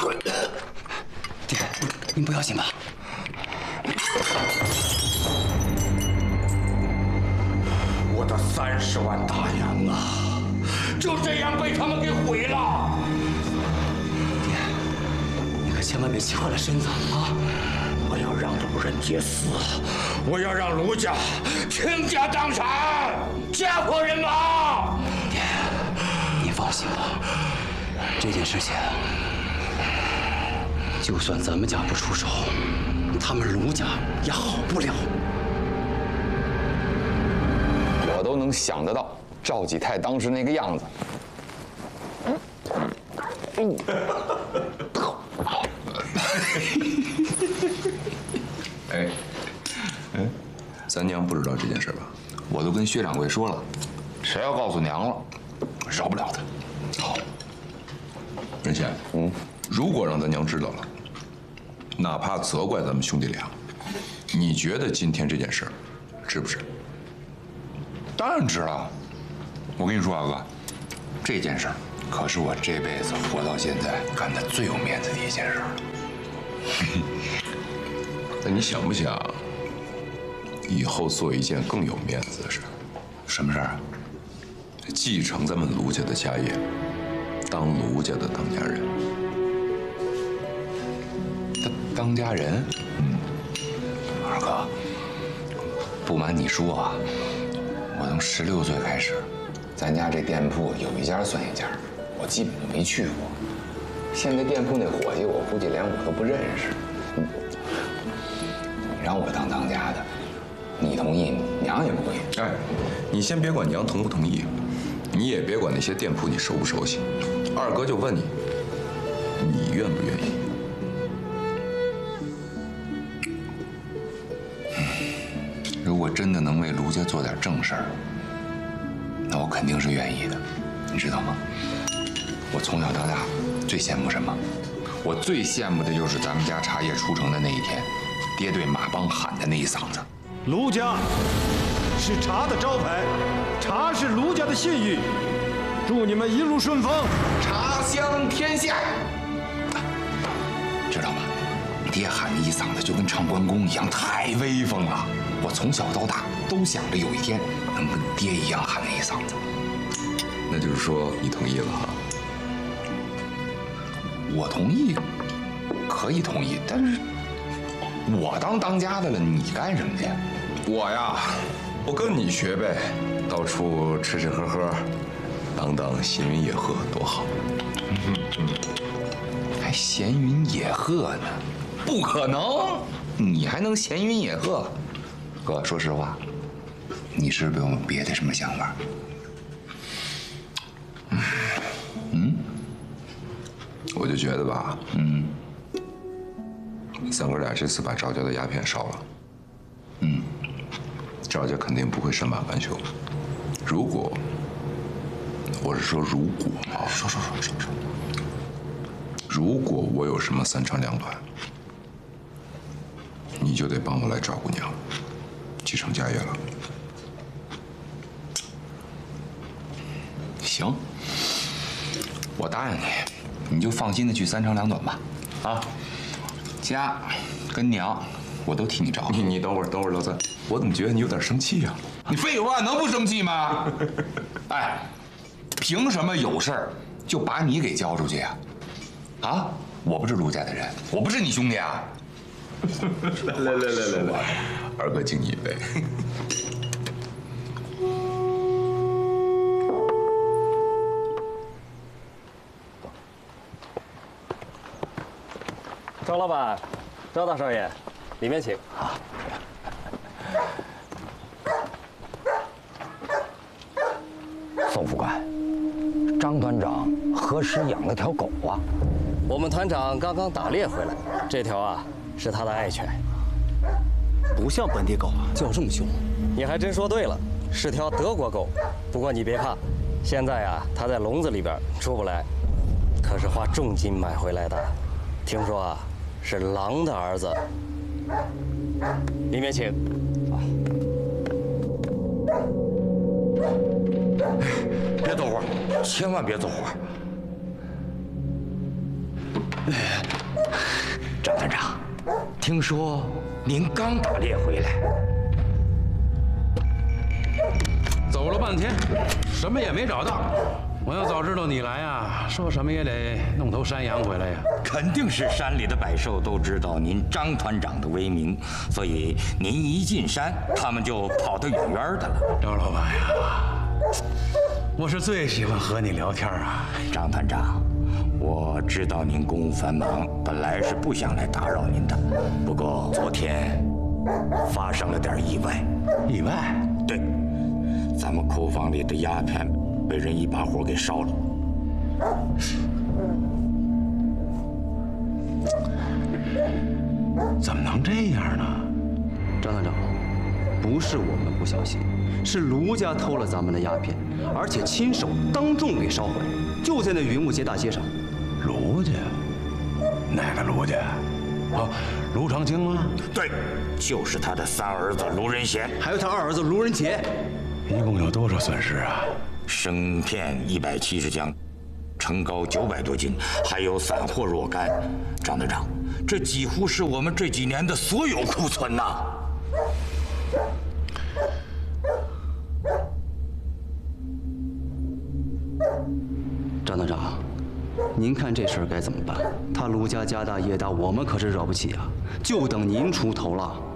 爹，您不要紧吧？ 我的30万大洋啊，就这样被他们给毁了！ 爹，你可千万别气坏了身子啊！ 我要让卢人杰死，我要让卢家倾家荡产，家破人亡！ 爹，您放心吧，这件事情，就算咱们家不出手，他们卢家也好不了。 我都能想得到赵启泰当时那个样子。 咱娘不知道这件事吧？ 我都跟薛掌柜说了，谁要告诉娘了，饶不了他。 好，仁贤，如果让咱娘知道了，哪怕责怪咱们兄弟俩，你觉得今天这件事值不值？ 当然值了。我跟你说啊，哥，这件事儿可是我这辈子活到现在干的最有面子的一件事了。 那你想不想以后做一件更有面子的事？ 什么事儿啊？ 继承咱们卢家的家业，当卢家的当家人。 当家人？二哥，不瞒你说啊，我从16岁开始，咱家这店铺有一家算一家，我基本就没去过。现在店铺那伙计，我估计连我都不认识。你让我当家的，你同意，娘也不会。 哎，你先别管娘同不同意，你也别管那些店铺你熟不熟悉。二哥就问你，你愿不愿意？ 如果真的能为卢家做点正事儿，那我肯定是愿意的，你知道吗？我从小到大最羡慕什么？我最羡慕的就是咱们家茶叶出城的那一天，爹对马帮喊的那一嗓子。 卢家是茶的招牌，茶是卢家的信誉。祝你们一路顺风， 茶香天下。知道吗？爹喊的一嗓子就跟唱关公一样，太威风了。我从小到大都想着有一天能跟爹一样喊那一嗓子。 那就是说你同意了哈？ 我同意，可以同意，但是我当家的了，你干什么去？ 我呀，我跟你学呗，到处吃吃喝喝，当闲云野鹤多好。 还闲云野鹤呢？不可能，你还能闲云野鹤？哥，说实话，你是不是有别的什么想法？ 我就觉得吧，咱哥俩这次把赵家的鸦片烧了，赵家肯定不会善罢甘休。如果，我是说如果啊，说，如果我有什么三长两短，你就得帮我来照顾娘，继承家业了。 行，我答应你。你就放心的去三长两短吧，啊，家跟娘我都替你照顾。 你等会儿，老三，我怎么觉得你有点生气呀？ 你废话，能不生气吗？哎，凭什么有事儿就把你给交出去呀？啊，我不是卢家的人，我不是你兄弟啊。 来，二哥敬你一杯。 张老板，张大少爷，里面请。 宋副官，张团长何时养了条狗啊？ 我们团长刚刚打猎回来，这条啊是他的爱犬， 不像本地狗啊， 叫这么凶。 你还真说对了，是条德国狗。不过你别怕，现在啊它在笼子里边出不来，可是花重金买回来的，听说啊是狼的儿子。里面请。 别走火，千万别走火。 张团长，听说您刚打猎回来， 走了半天，什么也没找到。我要早知道你来啊，说什么也得弄头山羊回来呀。 肯定是山里的百兽都知道您张团长的威名，所以您一进山，他们就跑得远远的了。 张老板呀，我是最喜欢和你聊天啊。 张团长，我知道您公务繁忙，本来是不想来打扰您的，不过昨天发生了点意外。 意外？ 对，咱们库房里的鸦片被人一把火给烧了。 怎么能这样呢？ 张团长，不是我们不小心，是卢家偷了咱们的鸦片，而且亲手当众给烧毁，就在那云雾街大街上。 卢家？哪个卢家？哦，卢长青吗？ 对，就是他的三儿子卢仁贤， 还有他二儿子卢仁杰。 一共有多少损失啊？ 生片170箱，成膏900多斤，还有散货若干。张队长，这几乎是我们这几年的所有库存呐！ 张团长，您看这事儿该怎么办？他卢家家大业大，我们可是惹不起啊！就等您出头了。